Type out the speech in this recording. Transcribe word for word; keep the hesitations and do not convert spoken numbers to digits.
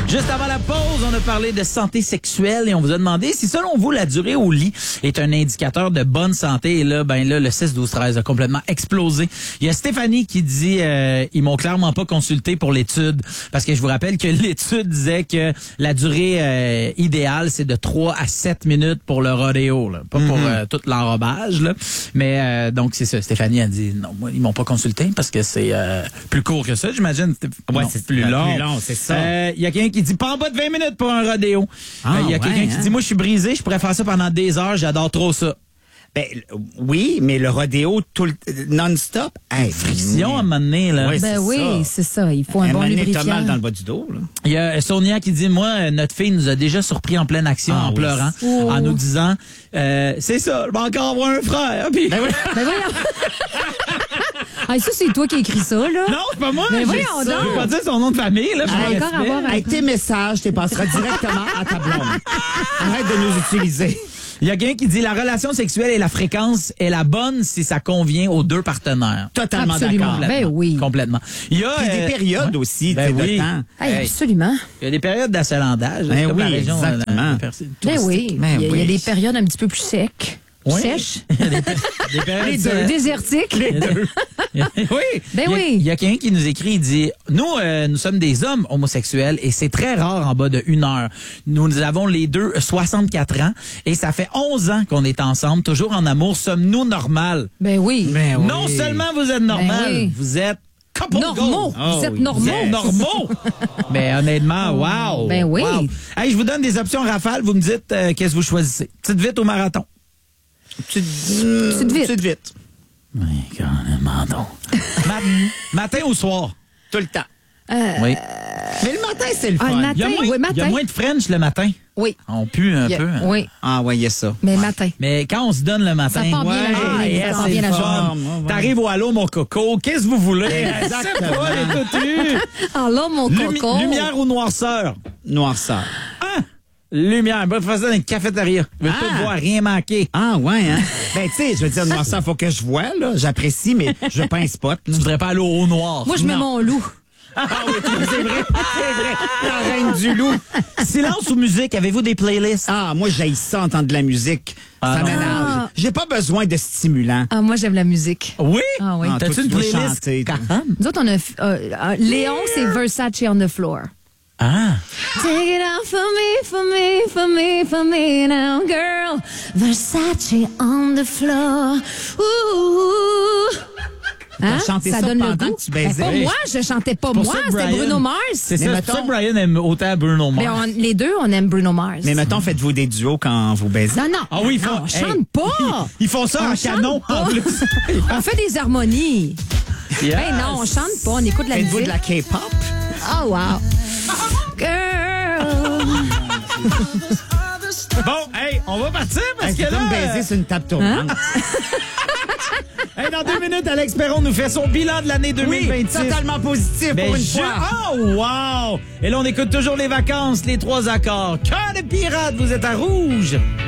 Juste avant la pause, on a parlé de santé sexuelle et on vous a demandé si, selon vous, la durée au lit est un indicateur de bonne santé. Et là, ben là, le six douze treize a complètement explosé. Il y a Stéphanie qui dit euh, ils m'ont clairement pas consulté pour l'étude, parce que je vous rappelle que l'étude disait que la durée euh, idéale, c'est de trois à sept minutes pour le rodéo, là. Pas mm-hmm. pour euh, tout l'enrobage, là. Mais euh, donc, c'est ça. Stéphanie a dit non, moi, ils m'ont pas consulté parce que c'est euh, plus court que ça, j'imagine. Ouais, non, c'est plus long. Plus long, c'est ça. Euh, Il y a quelqu'un qui dit pas en bas de vingt minutes pour un rodéo. Il ah, euh, y a ouais, quelqu'un hein? qui dit moi, je suis brisé, je pourrais faire ça pendant des heures, j'adore trop ça. Ben oui, mais le rodéo tout le non-stop, hey, friction à un moment donné, là. Oui, ben oui, c'est ça. Il faut un, un bon lubrifiant. T'as mal dans le bas du dos, là. Il y a Sonia qui dit moi, notre fille nous a déjà surpris en pleine action ah, en oui. pleurant, oh. en nous disant euh, c'est ça, je vais encore avoir un frère. Puis... Ben oui. Ben voyons. Ah, ça, c'est toi qui as écrit ça, là? Non, c'est pas moi. Mais voyons donc. Je vais pas dire son nom de famille, là. Ah, encore avoir avec tes messages, tu passeras directement à ta blonde. Arrête de nous utiliser. Il y a quelqu'un qui dit la relation sexuelle et la fréquence est la bonne si ça convient aux deux partenaires. Totalement absolument. d'accord. Ben oui. Complètement. Il y a Puis euh, des périodes ouais. aussi ben de oui. temps. Hey, hey. Absolument. Il y a des périodes d'achalandage. Ben comme oui, la région, exactement. La, la ben oui. Ben il, y a, oui. il y a des périodes un petit peu plus secs. Oui. Sèches. Il y a des, des périodes les deux. Désertiques. Les deux. oui. Ben il y a, oui. Il y a quelqu'un qui nous écrit, il dit nous, euh, nous sommes des hommes homosexuels et c'est très rare en bas de une heure. Nous avons les deux soixante-quatre ans et ça fait onze ans qu'on est ensemble, toujours en amour. Sommes-nous normales? Ben oui. Ben oui. Non seulement vous êtes normal, ben oui. vous êtes normaux. Oh, vous êtes normaux. Vous êtes normaux. Mais honnêtement, wow. Ben oui. Wow. Hey, je vous donne des options rafales. Vous me dites euh, qu'est-ce que vous choisissez. Petite vite ou marathon? Petite, euh, petite vite. Petite vite. Mais quand même, marathon. Mat- matin ou soir? Tout le temps. Euh, oui. Mais le matin, c'est le fun. Ah, le matin, il y a moins, oui, matin. il y a moins de French le matin. Oui. On pue un a, peu. Hein. Oui. Ah ouais, il y a ça. Mais ouais. matin. Mais quand on se donne le matin, ça part bien ouais, la journée. ah, ça part bien la journée. Ouais, ouais. T'arrives au allô, mon coco. Qu'est-ce que vous voulez? Exactement. Allô, mon Lumi- coco. Lumière ou noirceur? Noirceur. Ah! Lumière. Bah, fais ça dans une cafétéria. Je veux ah. pas voir rien manquer. Ah, ouais, hein? Ben, tu sais, je veux dire, noirceur, faut que je vois, là. J'apprécie, mais je veux pas un spot. Tu voudrais pas aller au noir. Moi, je mets mon loup. Ah oui, c'est vrai, c'est vrai. La reine du loup. Silence ou musique? Avez-vous des playlists? Ah, moi, j'haïs ça, entendre de la musique. Ah, ça m'énerve. Ah. J'ai pas besoin de stimulant. Ah, moi, j'aime la musique. Oui? Ah oui. Ah, T'as-tu toi, une tu dois playlist? chanter, toi. Nous autres, on a... Euh, euh, Léon, c'est Versace on the floor. Ah! Take it off for me, for me, for me, for me now, girl. Versace on the floor. Ouh. Hein? chanté ça donne le pendant goût. que tu baisais. Ben, pas moi, je chantais pas Pour moi, ça que c'était Brian- Bruno Mars. C'est Mais ça, mettons- c'est ça que Brian aime autant Bruno Mars. Mais on- les deux, on aime Bruno Mars. Mais mettons, faites-vous des duos quand vous baisez. Non, non. Ah oui, ils font- Non, on hey. chante pas. Ils font ça On en chante canon, pas. en plus. On fait des harmonies. Yes. Ben non, on chante pas, on écoute de la Faites-vous musique. de la K-pop? Oh, wow. Girl. Bon, hey, on va partir parce Hey, que c'est là... comme baiser sur une table tournante. Hey, dans deux minutes, Alex Perron nous fait son bilan de l'année deux mille Oui, vingt-six. totalement positif Ben, pour une je- fois. Oh, wow! Et là, on écoute toujours les vacances, les trois accords. Cœur de pirate, vous êtes à rouge.